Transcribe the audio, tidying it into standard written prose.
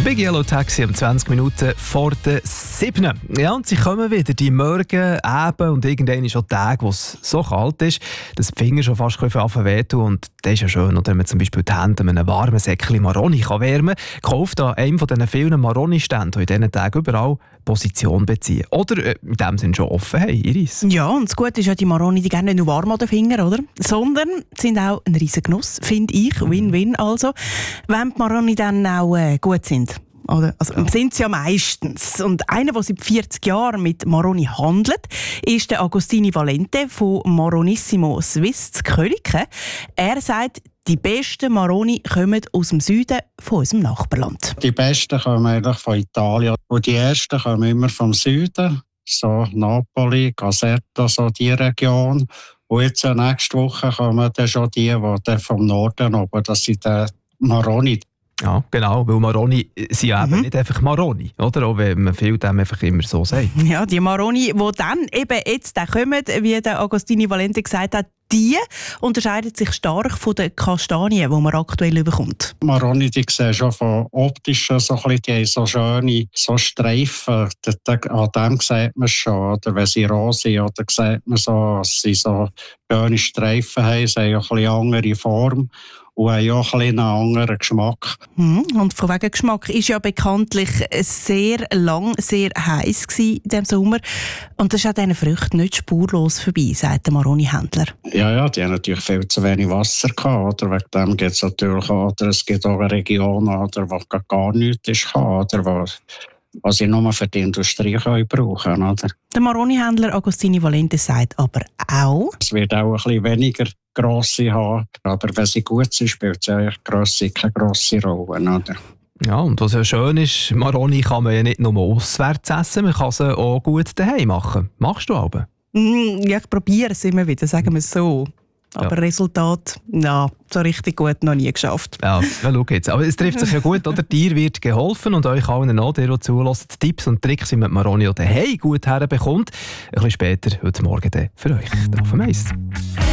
Big Yellow Taxi um 20 Minuten vor der 7. Ja, und sie kommen wieder, die Morgen, Abend und irgendwann ist auch Tag, wo es so kalt ist, dass die Finger schon fast anfangen wehtun. Und das ist ja schön, oder, wenn man zum Beispiel die Hände mit einem warmen Säckchen Maroni wärmen kann. Kauft an einem von diesen vielen Maroni-Ständen, die in diesen Tagen überall Position beziehen. Oder in dem Sinne schon offen haben, Iris. Ja, und das Gute ist ja, die Maroni, die gehen nicht nur warm an den Fingern, oder? Sondern sind auch ein riesen Genuss, finde ich. Win-win also. Wenn die Maroni dann auch gut sind. Oder? Also, sind sie ja meistens. Und einer, der seit 40 Jahren mit Maroni handelt, ist der Agostini Valente von Maronissimo Swiss zu Köliken. Er sagt, die besten Maroni kommen aus dem Süden von unserem Nachbarland. Die besten kommen eigentlich von Italien. Und die ersten kommen immer vom Süden, so Napoli, Caserta, so die Region. Und jetzt nächste Woche kommen dann schon die vom Norden oben. Das sind die Maroni. Ja, genau, weil Maroni sind ja eben nicht einfach Maroni, oder? Auch wenn man viel dem einfach immer so sagt. Ja, die Maroni, die dann eben jetzt kommen, wie der Agostini Valente gesagt hat, die unterscheiden sich stark von den Kastanien, die man aktuell bekommt. Maroni, die sehen schon von optischen so ein bisschen, die haben so schöne so Streifen. An dem sieht man schon. Oder wenn sie rot sind, oder sieht man so, dass sie so schöne Streifen haben. Sie haben auch ein bisschen andere Form. Und haben auch ein bisschen einen anderen Geschmack. Und von wegen Geschmack ist ja bekanntlich sehr lang, sehr heiß in diesem Sommer. Und das ist an diesen Früchten nicht spurlos vorbei, sagt der Maroni-Händler. Ja, die haben natürlich viel zu wenig Wasser gehabt. Oder? Wegen dem gibt es natürlich auch, oder es gibt auch Regionen, oder, wo gar nichts ist, oder was sie nur für die Industrie brauchen können. Oder? Der Maroni-Händler Agostini Valente sagt aber auch, es wird auch ein bisschen weniger grosse haben, aber wenn sie gut sind, spielt sie eigentlich keine grosse Rolle. Oder? Ja, und was ja schön ist, Maroni kann man ja nicht nur auswärts essen, man kann sie auch gut daheim machen. Machst du aber? Ja, ich probiere es immer wieder, sagen wir es so. Aber Resultat, so richtig gut noch nie geschafft. Ja, schau jetzt. Aber es trifft sich ja gut, oder? Dir wird geholfen und euch allen auch, die zuhören, Tipps und Tricks, wie man Maroni daheim gut herbekommt. Ein bisschen später, heute Morgen für euch. Auf dem Eis.